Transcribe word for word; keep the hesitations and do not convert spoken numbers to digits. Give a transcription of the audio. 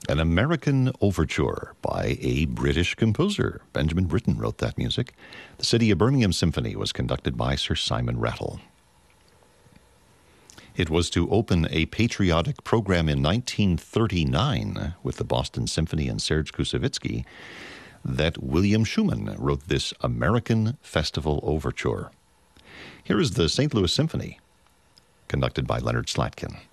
An American Overture by a British composer. Benjamin Britten wrote that music. The City of Birmingham Symphony was conducted by Sir Simon Rattle. It was to open a patriotic program in nineteen thirty-nine with the Boston Symphony and Serge Koussevitzky that William Schumann wrote this American Festival Overture. Here is the Saint Louis Symphony, conducted by Leonard Slatkin.